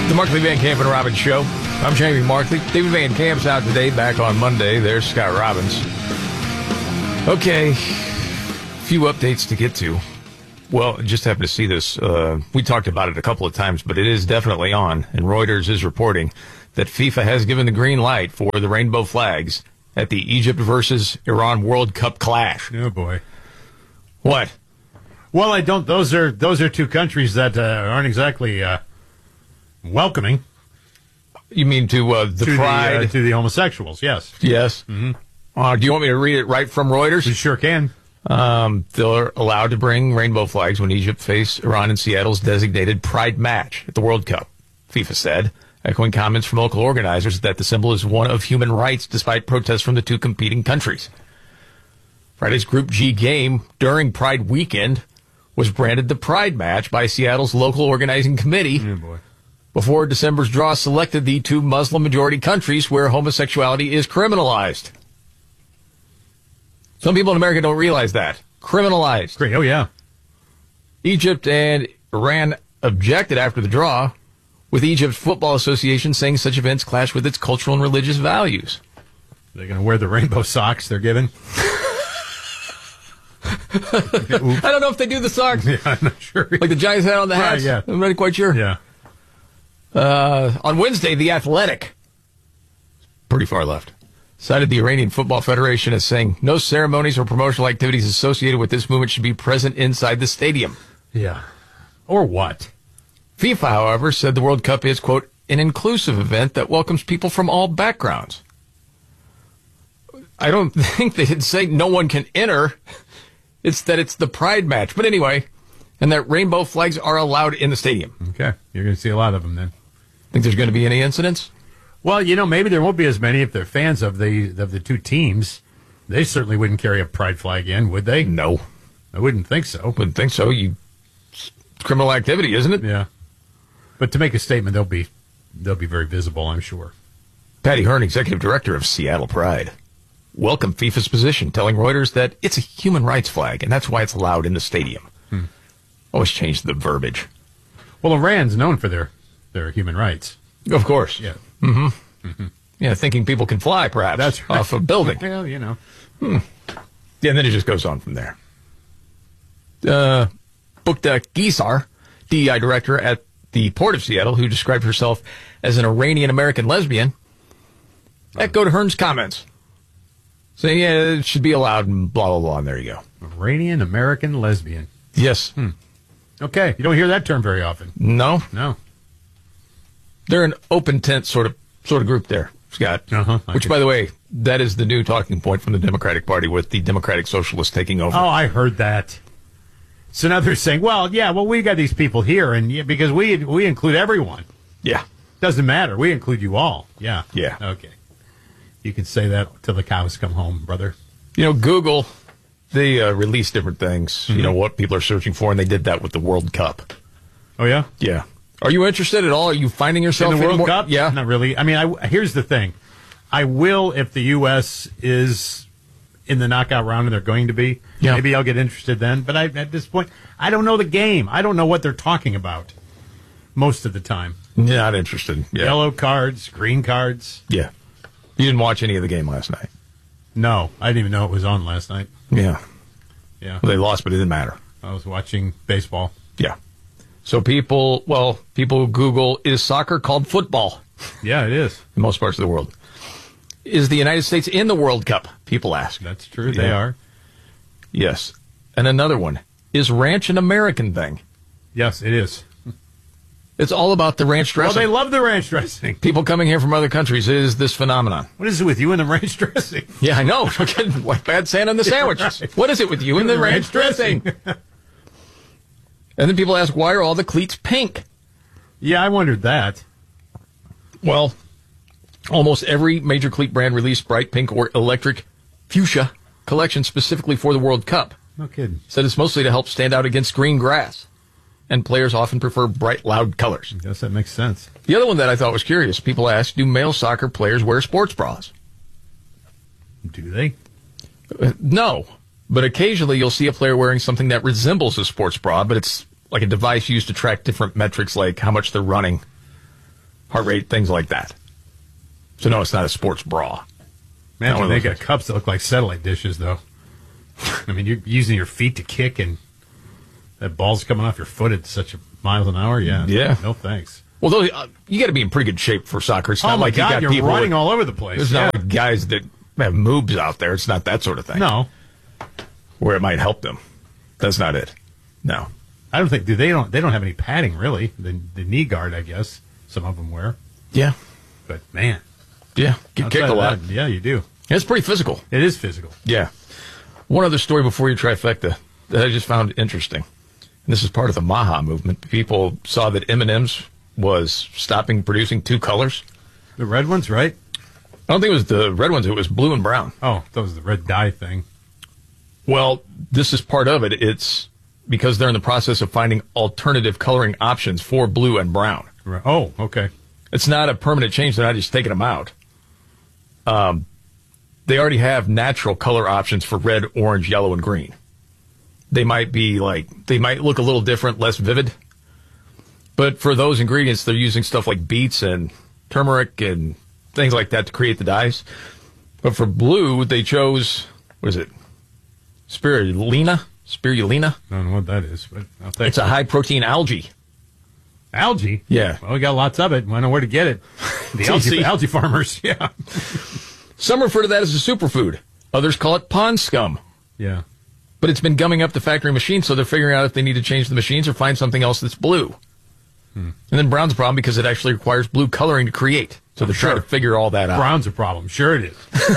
The Markley Van Camp and Robbins Show. I'm Jamie Markley. David Van Camp's out today, back on Monday. There's Scott Robbins. Okay, few updates to get to. Well, just happened to see this. We talked about it a couple of times, but it is definitely on. And Reuters is reporting that FIFA has given the green light for the rainbow flags at the Egypt versus Iran World Cup clash. Oh, boy. What? Well, I don't. Those are two countries that aren't exactly welcoming. You mean to the pride? To the homosexuals, yes. Yes. Mm-hmm. Do you want me to read it right from Reuters? You sure can. They're allowed to bring rainbow flags when Egypt face Iran in Seattle's designated Pride match at the World Cup, FIFA said, echoing comments from local organizers that the symbol is one of human rights despite protests from the two competing countries. Friday's Group G game during Pride weekend was branded the Pride match by Seattle's local organizing committee. Oh, boy. Before December's draw selected the two Muslim-majority countries where homosexuality is criminalized. Some people in America don't realize that. Criminalized. Great. Oh, yeah. Egypt and Iran objected after the draw, with Egypt's Football Association saying such events clash with its cultural and religious values. They're going to wear the rainbow socks they're given? I don't know if they do the socks. Yeah, I'm not sure. Like the Giants had on the hats? Right, yeah. I'm not quite sure. Yeah. On Wednesday, The Athletic, pretty far left, cited the Iranian Football Federation as saying no ceremonies or promotional activities associated with this movement should be present inside the stadium. Yeah. Or what? FIFA, however, said the World Cup is, quote, an inclusive event that welcomes people from all backgrounds. I don't think they did say no one can enter. It's that it's the Pride match. But anyway, and that rainbow flags are allowed in the stadium. Okay. You're going to see a lot of them then. Think there's going to be any incidents? Well, maybe there won't be as many if they're fans of the two teams. They certainly wouldn't carry a pride flag in, would they? No. I wouldn't think so. Wouldn't think so. It's criminal activity, isn't it? Yeah. But to make a statement, they'll be very visible, I'm sure. Patty Hearn, executive director of Seattle Pride, welcomed FIFA's position, telling Reuters that it's a human rights flag, and that's why it's allowed in the stadium. Always change the verbiage. Well, Iran's known for their human rights. Of course. Yeah. Yeah, thinking people can fly, perhaps, That's right. off a building. Well, Yeah, and then it just goes on from there. Bukta Gisar, DEI director at the Port of Seattle, who described herself as an Iranian-American lesbian, echoed Hearn's comments, saying, yeah, it should be allowed, and blah, blah, blah, and there you go. Iranian-American lesbian. Yes. Okay. You don't hear that term very often. No. No. They're an open tent sort of group there, Scott. Which, by the way, that is the new talking point from the Democratic Party, with the Democratic Socialists taking over. Oh, I heard that. So now they're saying, well, we got these people here, and because we include everyone. Yeah. Doesn't matter. We include you all. Yeah. Yeah. Okay. You can say that till the cows come home, brother. Google, they release different things, what people are searching for, and they did that with the World Cup. Oh, yeah? Yeah. Are you interested at all? Are you finding yourself in the World anymore? Cup? Yeah. Not really. I mean, here's the thing. I will if the U.S. is in the knockout round, and they're going to be. Yeah. Maybe I'll get interested then. But at this point, I don't know the game. I don't know what they're talking about most of the time. Not interested. Yeah. Yellow cards, green cards. Yeah. You didn't watch any of the game last night? No. I didn't even know it was on last night. Yeah. Yeah. Well, they lost, but it didn't matter. I was watching baseball. Yeah. So people Google, is soccer called football? Yeah, it is. In most parts of the world. Is the United States in the World Cup? People ask. That's true. They are. Yes. And another one. Is ranch an American thing? Yes, it is. It's all about the ranch dressing. Well, they love the ranch dressing. People coming here from other countries, it is this phenomenon. What is it with you and the ranch dressing? Yeah, I know. Like bad Santa on the sandwiches. Right. What is it with you and the ranch dressing? And then people ask, why are all the cleats pink? Yeah, I wondered that. Well, almost every major cleat brand released bright pink or electric fuchsia collection specifically for the World Cup. No kidding. Said it's mostly to help stand out against green grass. And players often prefer bright, loud colors. I guess that makes sense. The other one that I thought was curious, people ask, do male soccer players wear sports bras? Do they? No. But occasionally you'll see a player wearing something that resembles a sports bra, but it's like a device used to track different metrics like how much they're running heart rate, things like that. So no, it's not a sports bra. Man, they got cups that look like satellite dishes, though. I mean, you're using your feet to kick, and that ball's coming off your foot at such a miles an hour. Yeah. Yeah. No thanks. Well, those, you got to be in pretty good shape for soccer. It's not like God, you got you're people running all over the place. There's not like guys that have moves out there. It's not that sort of thing. No. Where it might help them. That's not it. No. I don't think they don't have any padding really. The knee guard, I guess, some of them wear. Yeah. But man, yeah, get kicked a lot. Yeah, you do. It's pretty physical. It is physical. Yeah. One other story before your trifecta that I just found interesting. And this is part of the Maha movement. People saw that M&M's was stopping producing two colors. The red ones, right? I don't think it was the red ones. It was blue and brown. Oh, that was the red dye thing. Well, this is part of it. It's because they're in the process of finding alternative coloring options for blue and brown. Right. Oh, okay. It's not a permanent change. They're not just taking them out. They already have natural color options for red, orange, yellow, and green. They might look a little different, less vivid. But for those ingredients, they're using stuff like beets and turmeric and things like that to create the dyes. But for blue, they chose, what is it? Spirulina? I don't know what that is, but I'll take it's a high-protein algae. Algae? Yeah. Well, we got lots of it. I know where to get it. The algae farmers, yeah. Some refer to that as a superfood. Others call it pond scum. Yeah. But it's been gumming up the factory machines, so they're figuring out if they need to change the machines or find something else that's blue. And then brown's a problem because it actually requires blue coloring to create. So they're trying to figure all that out. Brown's a problem. Sure it is.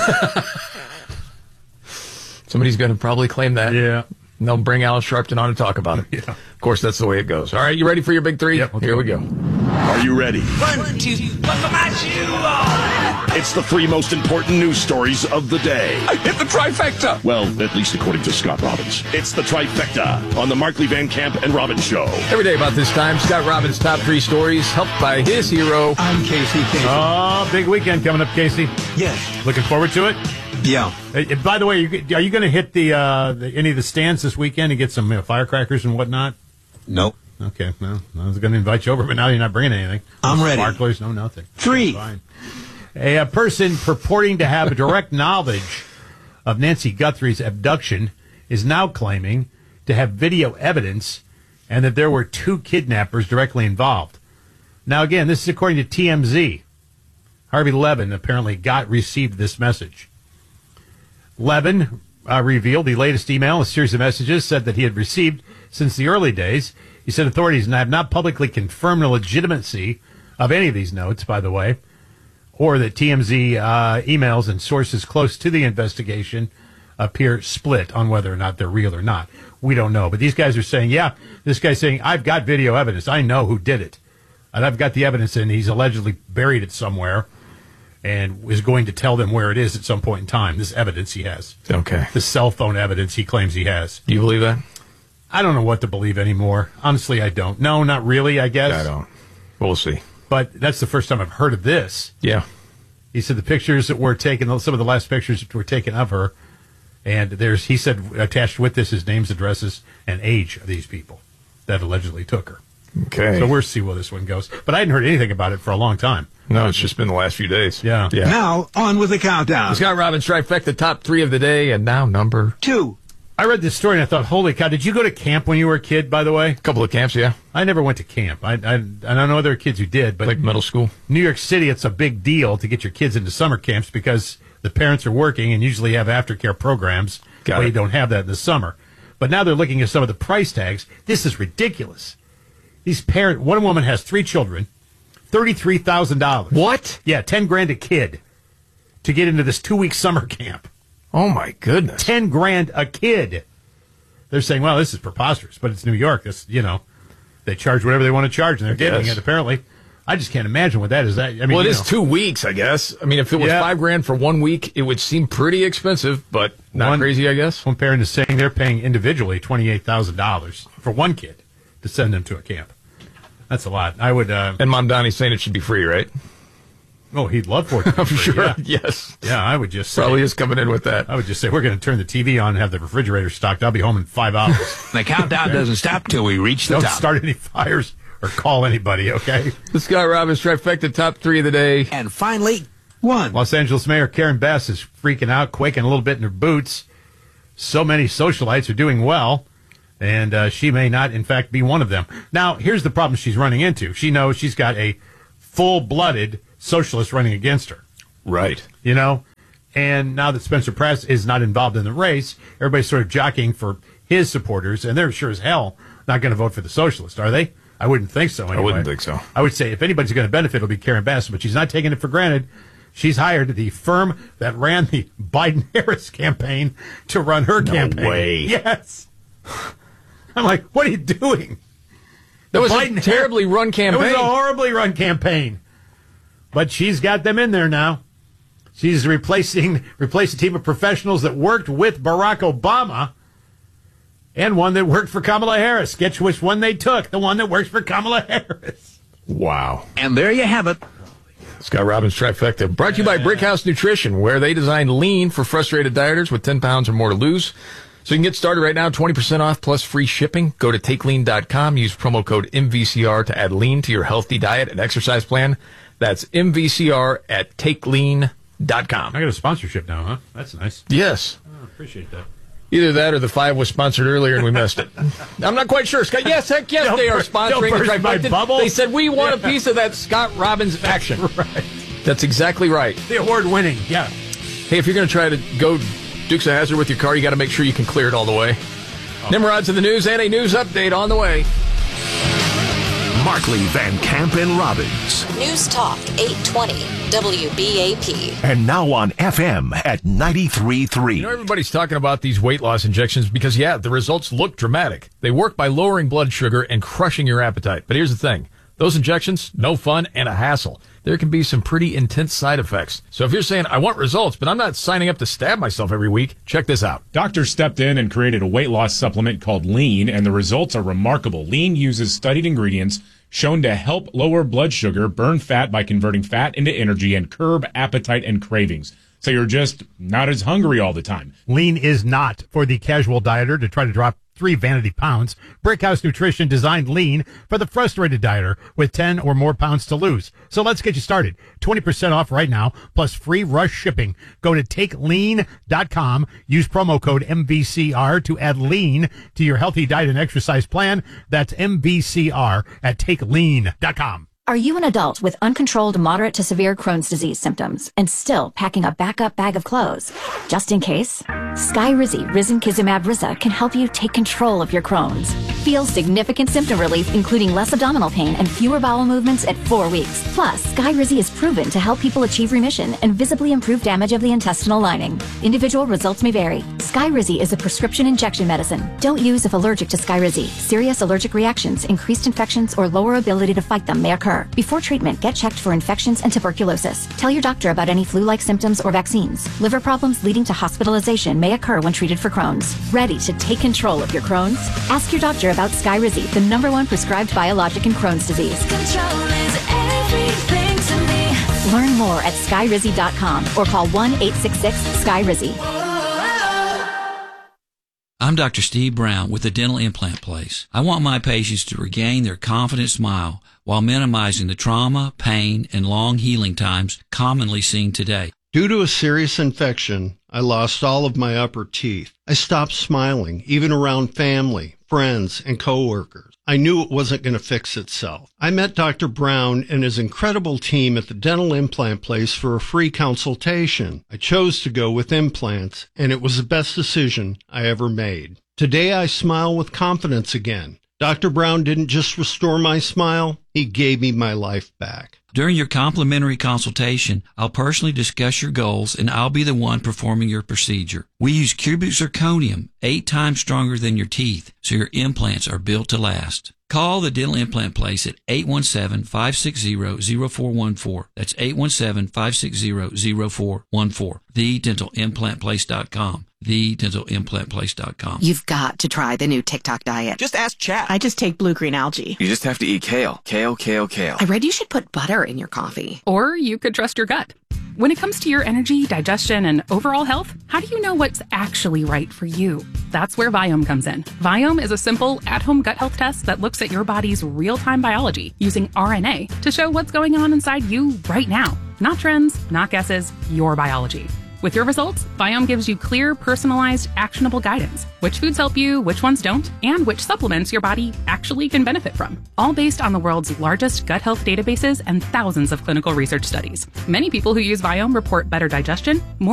Somebody's going to probably claim that. Yeah. And they'll bring Al Sharpton on to talk about it. Yeah. Of course, that's the way it goes. All right, you ready for your big three? Yep, Here we go. Are you ready? 1, 2, buckle my shoe on. It's the three most important news stories of the day. I hit the trifecta. Well, at least according to Scott Robbins. It's the trifecta on the Markley, Van Camp, and Robbins Show. Every day about this time, Scott Robbins' top three stories, helped by his hero. I'm Casey Kasem. Oh, big weekend coming up, Casey. Yes. Looking forward to it? Yeah. By the way, are you going to hit any of the stands this weekend and get some firecrackers and whatnot? Nope. Okay, well, I was going to invite you over, but now you're not bringing anything. I'm ready. Sparklers, no nothing. 3. Fine. A person purporting to have direct knowledge of Nancy Guthrie's abduction is now claiming to have video evidence and that there were 2 kidnappers directly involved. Now, again, this is according to TMZ. Harvey Levin apparently received this message. Levin revealed the latest email, a series of messages said that he had received since the early days. He said authorities have not publicly confirmed the legitimacy of any of these notes, by the way, or that TMZ emails and sources close to the investigation appear split on whether or not they're real or not. We don't know. But these guys are saying, yeah, this guy's saying, I've got video evidence. I know who did it. And I've got the evidence, and he's allegedly buried it somewhere and is going to tell them where it is at some point in time, this evidence he has. Okay. The cell phone evidence he claims he has. Do you believe that? I don't know what to believe anymore. Honestly, I don't. No, not really, I guess. I don't. We'll see. But that's the first time I've heard of this. Yeah. He said the pictures that were taken, some of the last pictures that were taken of her, and he said attached with this is names, addresses, and age of these people that allegedly took her. Okay. So we'll see where this one goes. But I hadn't heard anything about it for a long time. No, it's just been the last few days. Yeah. Now, on with the countdown. Scott Robbins trifecta, top 3 of the day, and now number 2. I read this story and I thought, holy cow, did you go to camp when you were a kid, by the way? a couple of camps, yeah. I never went to camp. I don't know other kids who did, but Like middle school. New York City, it's a big deal to get your kids into summer camps because the parents are working and usually have aftercare programs. Got it. You don't have that in the summer. But now they're looking at some of the price tags. This is ridiculous. One woman has 3 children, $33,000. What? Yeah, 10 grand a kid to get into this 2-week summer camp. Oh, my goodness. 10 grand a kid. They're saying, well, this is preposterous, but it's New York. They charge whatever they want to charge, and they're getting it, apparently. I just can't imagine what that is. I mean, Well, it is 2 weeks, I guess. I mean, if it was Yeah. $5 grand for 1 week, it would seem pretty expensive, but not crazy, I guess. One parent is saying they're paying individually $28,000 for one kid to send them to a camp. That's a lot. I would. And Mom Donnie's saying it should be free, right? Oh, he'd love for it. To be I'm free, sure. Yeah. Yes. Yeah, I would just say. Probably is coming in with that. I would just say we're going to turn the TV on and have the refrigerator stocked. I'll be home in 5 hours. The countdown doesn't stop till we reach the Don't top. start any fires or call anybody, okay? The Scott Robbins trifecta top 3 of the day. And finally, one. Los Angeles Mayor Karen Bass is freaking out, quaking a little bit in her boots. So many socialites are doing well, and she may not, in fact, be one of them. Now, here's the problem she's running into. She knows she's got a full-blooded socialist running against her. Right. You know? And now that Spencer Pratt is not involved in the race, everybody's sort of jockeying for his supporters, and they're sure as hell not going to vote for the socialist, are they? I wouldn't think so anyway. I wouldn't think so. I would say if anybody's going to benefit, it'll be Karen Bass, but she's not taking it for granted. She's hired the firm that ran the Biden-Harris campaign to run her campaign. No way. Yes. I'm like, what are you doing? That was a terribly run campaign. It was a horribly run campaign. But she's got them in there now. She's replaced a team of professionals that worked with Barack Obama and one that worked for Kamala Harris. Guess which one they took? The one that works for Kamala Harris. Wow. And there you have it. Scott Robbins trifecta. Brought to you by Brickhouse Nutrition, where they designed lean for frustrated dieters with 10 pounds or more to lose. So you can get started right now, 20% off plus free shipping. Go to takelean.com. Use promo code MVCR to add lean to your healthy diet and exercise plan. That's MVCR at takelean.com. I got a sponsorship now, huh? That's nice. Yes. Oh, appreciate that. Either that or the 5 was sponsored earlier and we missed it. I'm not quite sure, Scott. Yes, heck yes, they are sponsoring the burst my trifecta. bubble. They said we want a piece of that Scott Robbins action. Right. That's exactly right. The award winning, yeah. Hey, if you're going to try to go Dukes of Hazzard with your car, you got to make sure you can clear it all the way. Nimrod's in the news and a news update on the way. Markley, Van Camp, and Robbins. News Talk 820 WBAP. And now on FM at 93.3. You know, everybody's talking about these weight loss injections because, yeah, the results look dramatic. They work by lowering blood sugar and crushing your appetite. But here's the thing. Those injections, no fun and a hassle. There can be some pretty intense side effects. So if you're saying, I want results, but I'm not signing up to stab myself every week, check this out. Doctors stepped in and created a weight loss supplement called Lean, and the results are remarkable. Lean uses studied ingredients shown to help lower blood sugar, burn fat by converting fat into energy, and curb appetite and cravings. So you're just not as hungry all the time. Lean is not for the casual dieter to try to drop 3 vanity pounds. Brickhouse Nutrition designed Lean for the frustrated dieter with 10 or more pounds to lose. So let's get you started. 20% off right now, plus free rush shipping. Go to takelean.com. Use promo code MVCR to add lean to your healthy diet and exercise plan. That's MVCR at takelean.com. Are you an adult with uncontrolled moderate to severe Crohn's disease symptoms and still packing a backup bag of clothes? Just in case, Skyrizi Risankizumab Risa can help you take control of your Crohn's. Feel significant symptom relief, including less abdominal pain and fewer bowel movements at 4 weeks. Plus, Skyrizi is proven to help people achieve remission and visibly improve damage of the intestinal lining. Individual results may vary. Skyrizi is a prescription injection medicine. Don't use if allergic to Skyrizi. Serious allergic reactions, increased infections, or lower ability to fight them may occur. Before treatment, get checked for infections and tuberculosis. Tell your doctor about any flu-like symptoms or vaccines. Liver problems leading to hospitalization may occur when treated for Crohn's. Ready to take control of your Crohn's? Ask your doctor about Skyrizi, the #1 prescribed biologic in Crohn's disease. Control is everything to me. Learn more at skyrizi.com or call 1-866-SKYRIZI. I'm Dr. Steve Brown with the Dental Implant Place. I want my patients to regain their confident smile while minimizing the trauma, pain, and long healing times commonly seen today. Due to a serious infection, I lost all of my upper teeth. I stopped smiling, even around family, friends, and coworkers. I knew it wasn't going to fix itself. I met Dr. Brown and his incredible team at the Dental Implant Place for a free consultation. I chose to go with implants, and it was the best decision I ever made. Today, I smile with confidence again. Dr. Brown didn't just restore my smile, he gave me my life back. During your complimentary consultation, I'll personally discuss your goals and I'll be the one performing your procedure. We use cubic zirconium, 8 times stronger than your teeth, so your implants are built to last. Call the Dental Implant Place at 817-560-0414. That's 817-560-0414. TheDentalImplantPlace.com. TheDentalImplantPlace.com. You've got to try the new TikTok diet. Just ask chat. I just take blue-green algae. You just have to eat kale. Kale, kale, kale. I read you should put butter in your coffee. Or you could trust your gut. When it comes to your energy, digestion, and overall health, how do you know what's actually right for you? That's where Viome comes in. Viome is a simple, at-home gut health test that looks at your body's real-time biology using RNA to show what's going on inside you right now. Not trends, not guesses, your biology. With your results, Viome gives you clear, personalized, actionable guidance. Which foods help you, which ones don't, and which supplements your body actually can benefit from. All based on the world's largest gut health databases and thousands of clinical research studies. Many people who use Viome report better digestion, more